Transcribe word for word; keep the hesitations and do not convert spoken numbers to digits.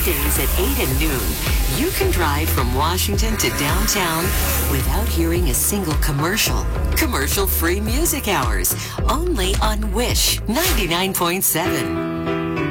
weekdays at eight and noon, you can drive from Washington to downtown without hearing a single commercial. Commercial-free music hours, only on Wish ninety-nine point seven.